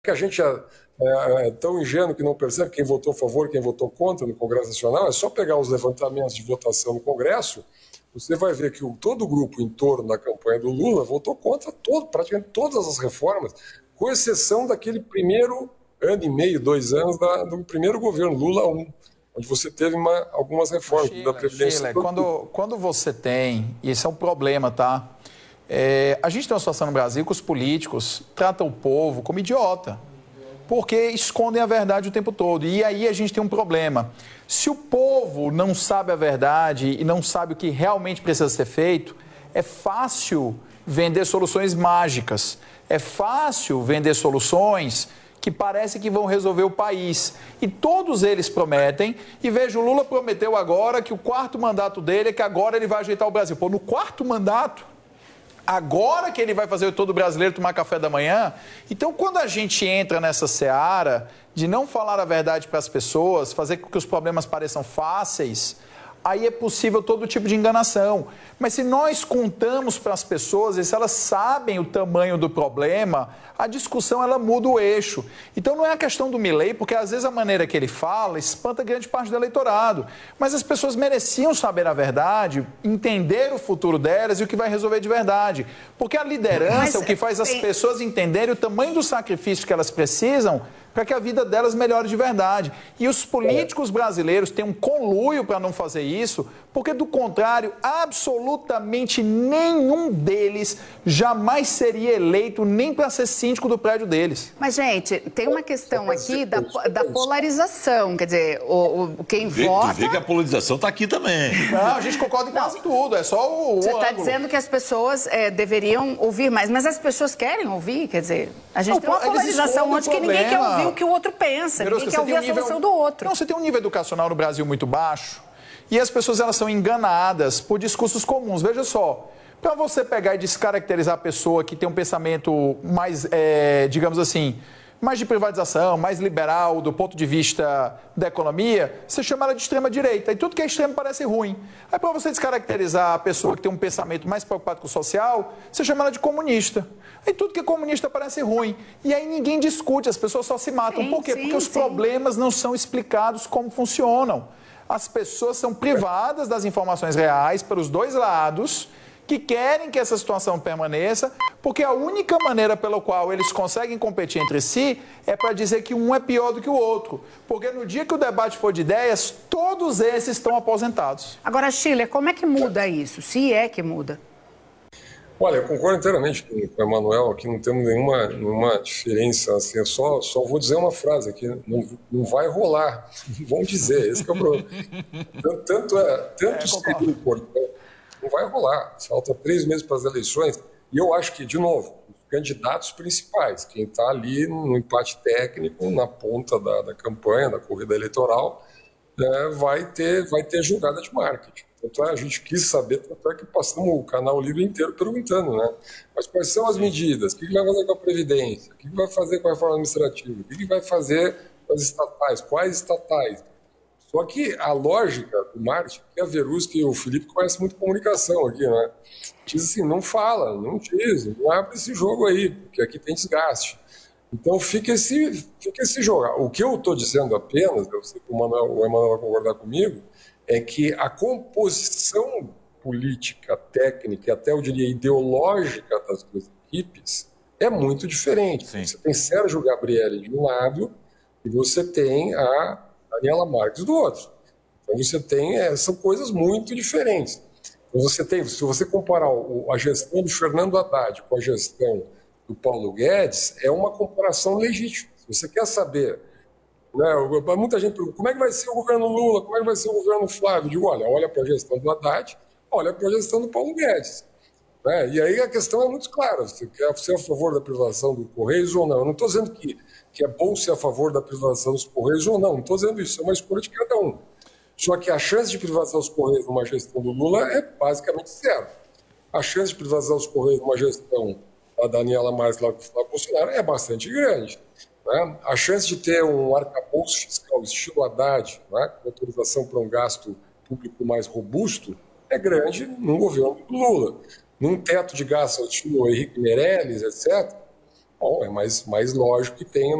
que a gente é tão ingênuo que não percebe quem votou a favor, quem votou contra no Congresso Nacional. É só pegar os levantamentos de votação no Congresso, você vai ver que todo o grupo em torno da campanha do Lula votou contra praticamente todas as reformas, com exceção daquele primeiro ano e meio, 2 anos do primeiro governo Lula 1, onde você teve algumas reformas da Previdência. Quando você tem, e esse é um problema, tá? A gente tem uma situação no Brasil que os políticos tratam o povo como idiota, porque escondem a verdade o tempo todo. E aí a gente tem um problema. Se o povo não sabe a verdade e não sabe o que realmente precisa ser feito, é fácil vender soluções mágicas. É fácil vender soluções que parece que vão resolver o país. E todos eles prometem, e veja, o Lula prometeu agora que o 4º mandato dele é que agora ele vai ajeitar o Brasil. Pô, no 4º mandato, agora que ele vai fazer todo brasileiro tomar café da manhã? Então, quando a gente entra nessa seara de não falar a verdade para as pessoas, fazer com que os problemas pareçam fáceis, aí é possível todo tipo de enganação. Mas se nós contamos para as pessoas, e se elas sabem o tamanho do problema, a discussão ela muda o eixo. Então não é a questão do Milei, porque às vezes a maneira que ele fala espanta grande parte do eleitorado. Mas as pessoas mereciam saber a verdade, entender o futuro delas e o que vai resolver de verdade. Porque a liderança é o que faz as pessoas entenderem o tamanho do sacrifício que elas precisam para que a vida delas melhore de verdade. E os políticos brasileiros têm um conluio para não fazer isso, porque, do contrário, absolutamente nenhum deles jamais seria eleito nem para ser síndico do prédio deles. Mas, gente, tem uma questão aqui da polarização. Quer dizer, quem vota... Tu vê que a polarização está aqui também. Não, a gente concorda em quase tudo, é só o Você está dizendo que as pessoas deveriam ouvir mais, mas as pessoas querem ouvir, quer dizer... A gente tem uma polarização onde que ninguém quer ouvir o que o outro pensa, ninguém quer ouvir a solução do outro. Não, você tem um nível educacional no Brasil muito baixo e as pessoas elas são enganadas por discursos comuns. Veja só, para você pegar e descaracterizar a pessoa que tem um pensamento mais, digamos assim, mais de privatização, mais liberal do ponto de vista da economia, você chama ela de extrema-direita. E tudo que é extremo parece ruim. Aí, para você descaracterizar a pessoa que tem um pensamento mais preocupado com o social, você chama ela de comunista. Aí tudo que é comunista parece ruim. E aí ninguém discute, as pessoas só se matam. Por quê? Porque os problemas não são explicados como funcionam. As pessoas são privadas das informações reais pelos dois lados, que querem que essa situação permaneça, porque a única maneira pela qual eles conseguem competir entre si é para dizer que um é pior do que o outro. Porque no dia que o debate for de ideias, todos esses estão aposentados. Agora, Schiller, como é que muda isso? Se é que muda? Olha, eu concordo inteiramente com o Emanuel, aqui não temos nenhuma diferença, assim, só vou dizer uma frase aqui, não vai rolar, vão dizer, esse que é o problema. Tanto seria importante, não vai rolar, falta 3 meses para as eleições, e eu acho que, de novo, os candidatos principais, quem está ali no empate técnico, na ponta da campanha, da corrida eleitoral, vai ter jogada de marketing. Tanto a gente quis saber, tanto é que passamos o canal livre inteiro perguntando, né? Mas quais são as medidas? O que vai fazer com a Previdência? O que vai fazer com a reforma administrativa? O que vai fazer com as estatais? Quais estatais? Só que a lógica do marketing, que a Verusca e o Felipe conhecem muito comunicação aqui, né? Diz assim, não fala, não diz, não abre esse jogo aí, porque aqui tem desgaste. Então fica esse jogo. O que eu estou dizendo apenas, eu sei que o Emanuel vai concordar comigo, é que a composição política, técnica e até eu diria ideológica das duas equipes é muito diferente. Sim. Você tem Sérgio Gabrielli de um lado e você tem a Daniela Marques do outro. Então você tem, são coisas muito diferentes. Então se você comparar a gestão do Fernando Haddad com a gestão do Paulo Guedes, é uma comparação legítima. Se você quer saber, né, muita gente pergunta, como é que vai ser o governo Lula, como é que vai ser o governo Flávio? Eu digo, olha para a gestão do Haddad, olha para a gestão do Paulo Guedes. Né? E aí a questão é muito clara, você quer ser a favor da privatização dos Correios ou não? Eu não estou dizendo que é bom ser a favor da privatização dos Correios ou não estou dizendo isso, é uma escolha de cada um. Só que a chance de privatizar os Correios numa gestão do Lula é basicamente zero. A chance de privatizar os Correios numa gestão da Daniela Marques lá com o Flávio Bolsonaro é bastante grande. Né? A chance de ter um arcabouço fiscal estilo Haddad, né, com autorização para um gasto público mais robusto, é grande num governo do Lula. Num teto de gastos estilo Henrique Meirelles, etc., Bom, é mais lógico que tenha